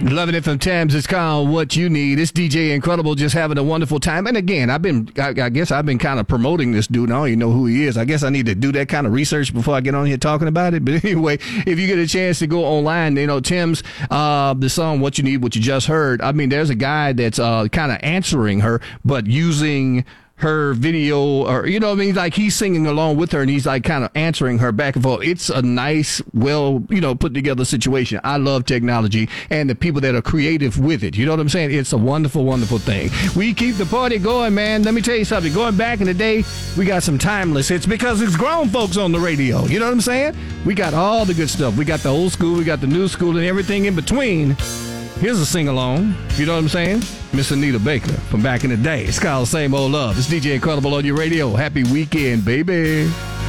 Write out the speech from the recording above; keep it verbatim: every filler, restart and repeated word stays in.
Loving it from Thames. It's called What You Need. It's D J Incredible, just having a wonderful time. And again, I've been, I, I guess I've been kind of promoting this dude. I don't even know who he is. I guess I need to do that kind of research before I get on here talking about it. But anyway, if you get a chance to go online, you know, Tim's, uh, the song What You Need, what you just heard. I mean, there's a guy that's uh, kind of answering her, but using her video, or you know what I mean, like he's singing along with her and he's like kind of answering her back and forth. It's a nice, well, you know, put together situation. I love technology and the people that are creative with it. You know what I'm saying? It's a wonderful, wonderful thing. We keep the party going, man. Let me tell you something. Going back in the day, we got some timeless hits because it's grown folks on the radio. You know what I'm saying? We got all the good stuff. We got the old school, we got the new school, and everything in between. Here's a sing-along. You know what I'm saying? Miss Anita Baker from back in the day. It's called Same Old Love. It's D J Incredible on your radio. Happy weekend, baby.